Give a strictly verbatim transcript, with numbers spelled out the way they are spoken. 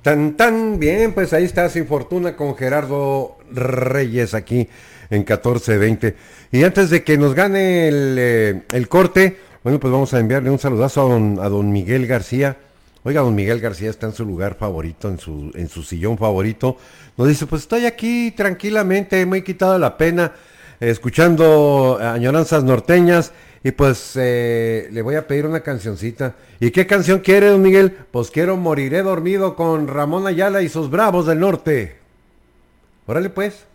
Tan, tan bien, pues ahí está Sin Fortuna con Gerardo Reyes aquí en catorce veinte. Y antes de que nos gane el, eh, el corte, bueno, pues vamos a enviarle un saludazo a don, a don Miguel García. Oiga, don Miguel García está en su lugar favorito, en su, en su sillón favorito. Nos dice, pues estoy aquí tranquilamente, me he quitado la pena, eh, escuchando añoranzas norteñas. Y pues eh, le voy a pedir una cancioncita. ¿Y qué canción quiere, don Miguel? Pues quiero Moriré Dormido con Ramón Ayala y sus Bravos del Norte. Órale pues.